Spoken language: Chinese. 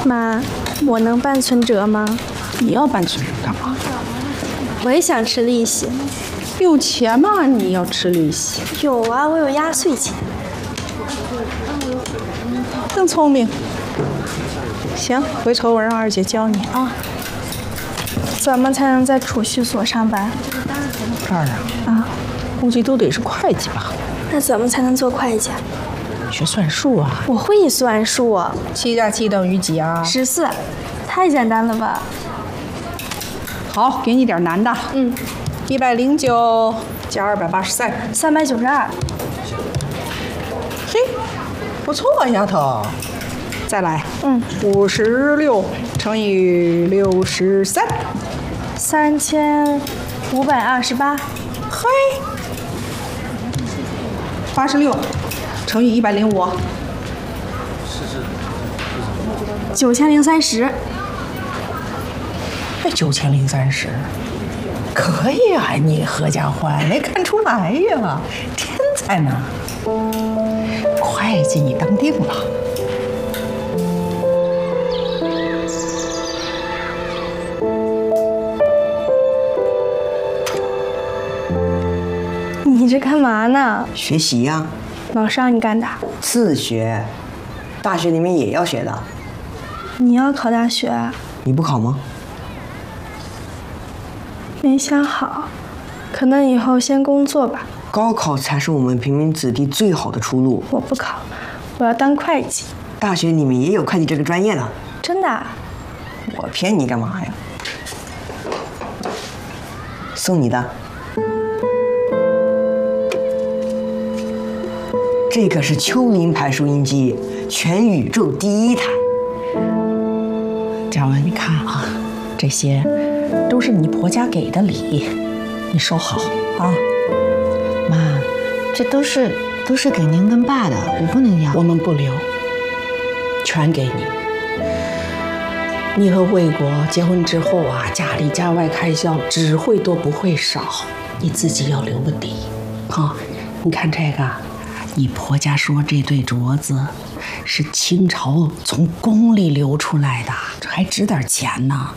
妈，我能办存折吗？ 你要办存折干嘛？ 我也想吃利息。 有钱吗？你要吃利息？ 有啊，我有压岁钱。 真聪明。行，回头我让二姐教你啊。 怎么才能在储蓄所上班？ 这儿啊，估计都得是会计吧。 那怎么才能做会计？ 学算术啊。 我会算数。 7加7等于几啊 ？14，太简单了吧？ 好，给你点难的。109加283。 392。 嘿，不错，丫头。再来。56乘以63。 3528。 嘿。86乘以105。 9030。 哎，9030，可以啊！你合家欢没看出来呀？天才呢！会计你当定了。 你这干嘛呢？ 学习呀。 老师让你干的？ 自学，大学里面也要学的。 你要考大学啊？ 你不考吗？ 没想好，可能以后先工作吧。 高考才是我们平民子弟最好的出路。 我不考，我要当会计。 大学里面也有会计这个专业的。 真的啊？ 我骗你干嘛呀？送你的。这个是丘陵牌收音机，全宇宙第1台。 嘉文，你看啊，这些都是你婆家给的礼，你收好啊。 妈，这都是给您跟爸的，我不能要。 我们不留，全给你。你和卫国结婚之后啊，家里家外开销只会多不会少，你自己要留个底啊。你看这个。你婆家说这对镯子是清朝从宫里流出来的，这还值点钱呢。